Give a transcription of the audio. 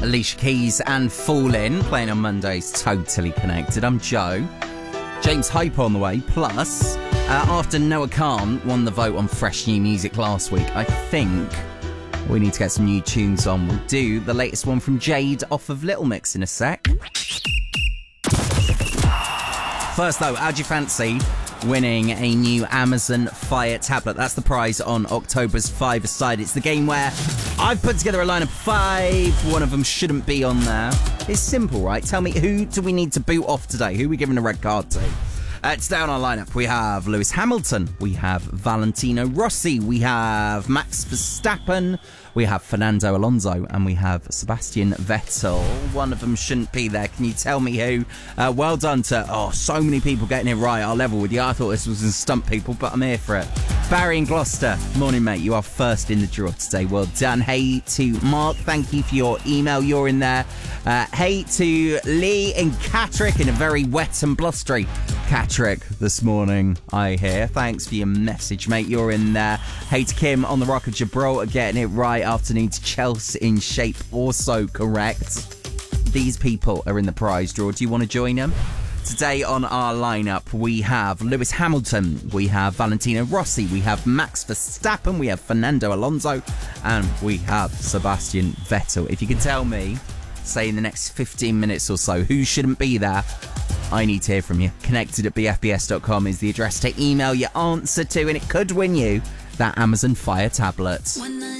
Alicia Keys and Fall In, playing on Mondays, Totally Connected. I'm Joe. James Hype on the way. Plus, after Noah Khan won the vote on Fresh New Music last week, I think we need to get some new tunes on. We'll do the latest one from Jade off of Little Mix in a sec. First though, how'd you fancy winning a new Amazon Fire tablet? That's the prize on October's Five-A-Side. It's the game where I've put together a line of 5. One of them shouldn't be on there. It's simple, right? Tell me, who do we need to boot off today? Who are we giving a red card to? Today on our lineup, we have Lewis Hamilton, we have Valentino Rossi, we have Max Verstappen, we have Fernando Alonso, and we have Sebastian Vettel. One of them shouldn't be there. Can you tell me who? Well done to, so many people getting it right. I'll level with you. I thought this was in Stump People, but I'm here for it. Barry in Gloucester, morning mate, you are first in the draw today. Well done. Hey to Mark, thank you for your email, you're in there. Hey to Lee and Catterick in a very wet and blustery Catterick this morning, I hear. Thanks for your message, mate, you're in there. Hey to Kim on the Rock of Gibraltar, getting it right. Afternoon to Chelsea in shape, also correct. These people are in the prize draw. Do you want to join them? Today on our lineup, we have Lewis Hamilton, we have Valentino Rossi, we have Max Verstappen, we have Fernando Alonso, and we have Sebastian Vettel. If you can tell me, say in the next 15 minutes or so, who shouldn't be there, I need to hear from you. Connected@bfbs.com is the address to email your answer to, and it could win you that Amazon Fire tablet.